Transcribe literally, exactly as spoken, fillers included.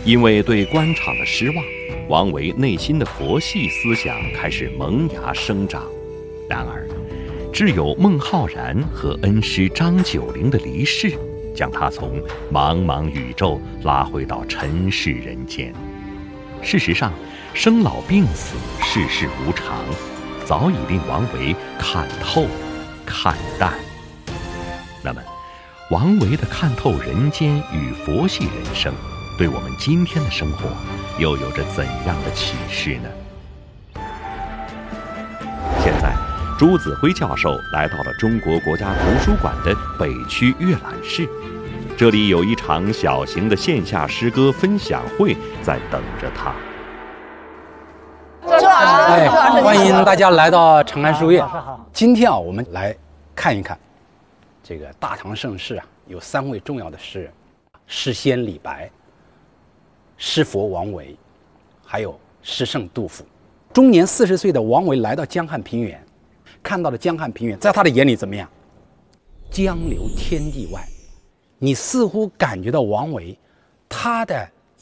因为对官场的失望，王维内心的佛系思想开始萌芽生长。然而，只有孟浩然和恩师张九龄的离世，将他从茫茫宇宙拉回到尘世人间。事实上，生老病死，世事无常，早已令王维看透、看淡。那么，王维的看透人间与佛系人生，对我们今天的生活又有着怎样的启示呢？现在，朱子辉教授来到了中国国家图书馆的北区阅览室，这里有一场小型的线下诗歌分享会在等着他。 周老师， 哎， 周老师， 欢迎大家来到长安书院。今天啊，我们来看一看这个大唐盛世啊，有三位重要的诗人：诗仙李白、诗佛王维，还有诗圣杜甫。终年四十岁的王维来到江汉平原，看到了江汉平原，在他的眼里怎么样？江流天地外。你似乎感觉到王维他的